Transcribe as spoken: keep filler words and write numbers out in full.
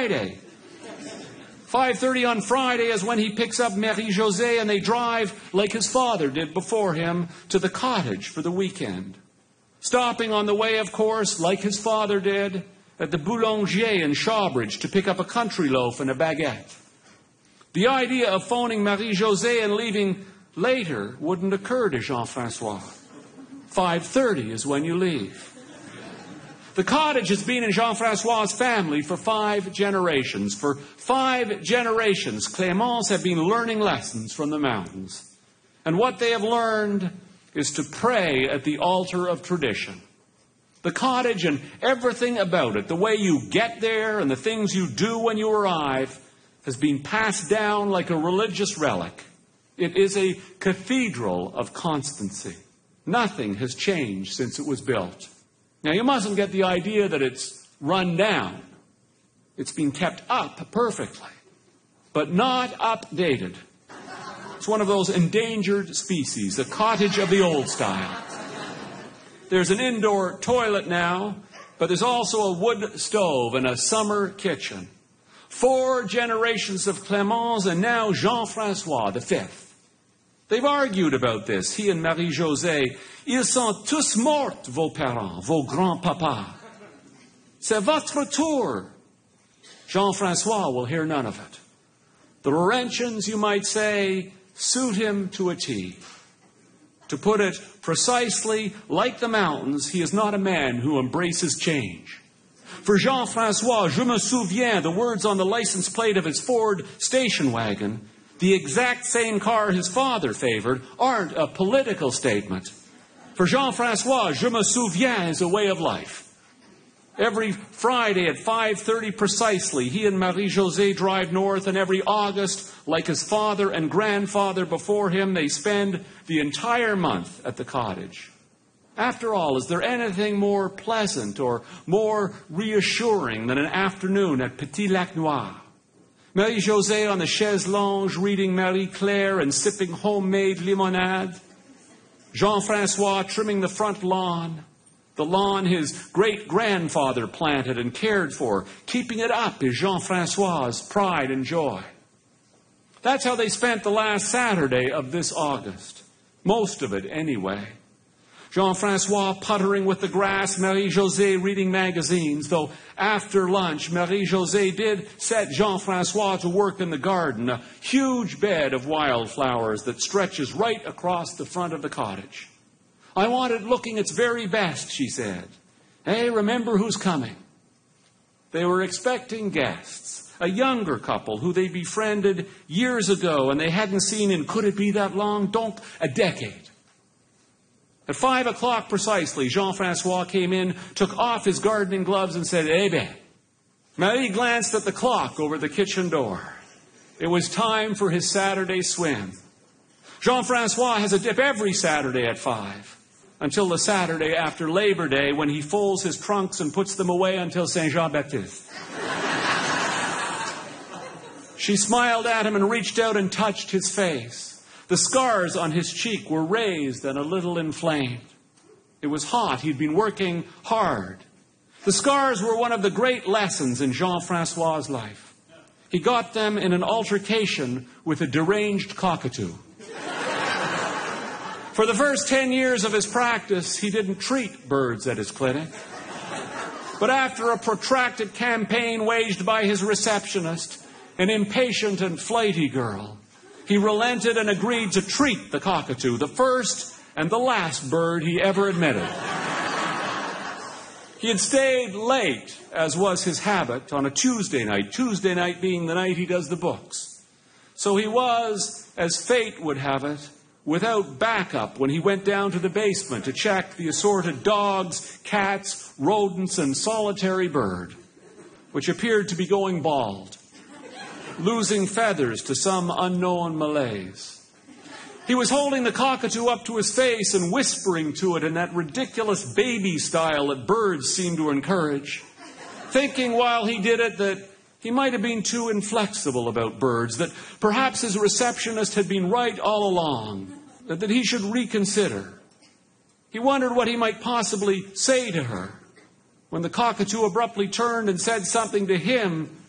Friday. five thirty on Friday is when he picks up Marie-Josée and they drive, like his father did before him, to the cottage for the weekend. Stopping on the way, of course, like his father did, at the Boulanger in Shawbridge to pick up a country loaf and a baguette. The idea of phoning Marie-Josée and leaving later wouldn't occur to Jean-François. five thirty is when you leave. The cottage has been in Jean-François' family for five generations. For five generations, Clémence have been learning lessons from the mountains. And what they have learned is to pray at the altar of tradition. The cottage and everything about it, the way you get there and the things you do when you arrive, has been passed down like a religious relic. It is a cathedral of constancy. Nothing has changed since it was built. Now, you mustn't get the idea that it's run down. It's been kept up perfectly, but not updated. It's one of those endangered species, a cottage of the old style. There's an indoor toilet now, but there's also a wood stove and a summer kitchen. Four generations of Clémence and now Jean-François, the fifth. They've argued about this, he and Marie-Josée. Ils sont tous morts, vos parents, vos grands-papas. C'est votre tour. Jean-François will hear none of it. The Laurentians, you might say, suit him to a T. To put it precisely, like the mountains, he is not a man who embraces change. For Jean-François, je me souviens, the words on the license plate of his Ford station wagon, the exact same car his father favored, aren't a political statement. For Jean-François, je me souviens is a way of life. Every Friday at five thirty precisely, he and Marie-Josée drive north, and every August, like his father and grandfather before him, they spend the entire month at the cottage. After all, is there anything more pleasant or more reassuring than an afternoon at Petit Lac Noir? Marie-Josée on the chaise longue reading Marie Claire and sipping homemade limonade. Jean-François trimming the front lawn, the lawn his great-grandfather planted and cared for. Keeping it up is Jean-François' pride and joy. That's how they spent the last Saturday of this August. Most of it, anyway. Jean-François puttering with the grass, Marie-Josée reading magazines, though after lunch, Marie-Josée did set Jean-François to work in the garden, a huge bed of wildflowers that stretches right across the front of the cottage. I want it looking its very best, she said. Hey, remember who's coming. They were expecting guests, a younger couple who they befriended years ago and they hadn't seen in, could it be that long? Donc, a decade. At five o'clock precisely, Jean-François came in, took off his gardening gloves and said, Eh bien. Marie glanced at the clock over the kitchen door. It was time for his Saturday swim. Jean-François has a dip every Saturday at five, until the Saturday after Labor Day when he folds his trunks and puts them away until Saint Jean-Baptiste. She smiled at him and reached out and touched his face. The scars on his cheek were raised and a little inflamed. It was hot. He'd been working hard. The scars were one of the great lessons in Jean-François' life. He got them in an altercation with a deranged cockatoo. For the first ten years of his practice, he didn't treat birds at his clinic. But after a protracted campaign waged by his receptionist, an impatient and flighty girl, he relented and agreed to treat the cockatoo, the first and the last bird he ever admitted. He had stayed late, as was his habit, on a Tuesday night, Tuesday night being the night he does the books. So he was, as fate would have it, without backup when he went down to the basement to check the assorted dogs, cats, rodents, and solitary bird, which appeared to be going bald, losing feathers to some unknown malaise. He was holding the cockatoo up to his face and whispering to it in that ridiculous baby style that birds seem to encourage, thinking while he did it that he might have been too inflexible about birds, that perhaps his receptionist had been right all along, that, that he should reconsider. He wondered what he might possibly say to her when the cockatoo abruptly turned and said something to him